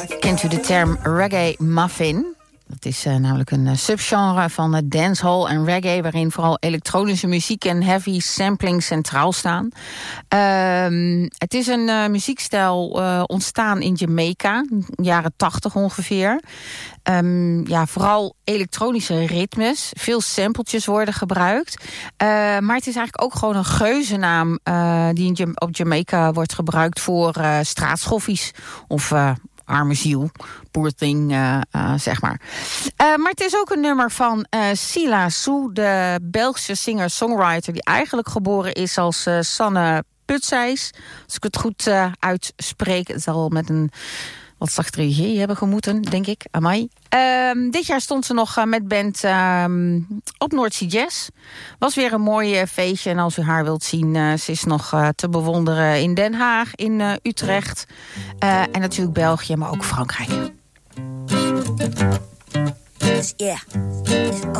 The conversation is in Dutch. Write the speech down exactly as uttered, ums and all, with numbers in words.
Kent u de term reggae muffin? Dat is uh, namelijk een uh, subgenre van uh, dancehall en reggae, waarin vooral elektronische muziek en heavy sampling centraal staan. Uh, het is een uh, muziekstijl uh, ontstaan in Jamaica, jaren tachtig ongeveer. Um, ja, vooral elektronische ritmes. Veel sampletjes worden gebruikt. Uh, maar het is eigenlijk ook gewoon een geuzennaam uh, die in Jam- op Jamaica wordt gebruikt voor uh, straatschoffies of uh, arme ziel, poor thing, uh, uh, zeg maar. Uh, maar het is ook een nummer van uh, Sila Sue, de Belgische singer-songwriter, die eigenlijk geboren is als uh, Sanne Putseis. Als ik het goed uh, uitspreek, het zal met een wat zachtere G hebben gemoeten, denk ik. Amai. Uh, dit jaar stond ze nog uh, met band uh, op Noordzee Jazz. Was weer een mooi uh, feestje. En als u haar wilt zien, uh, ze is nog uh, te bewonderen in Den Haag, in uh, Utrecht. Uh, en natuurlijk België, maar ook Frankrijk. Yeah.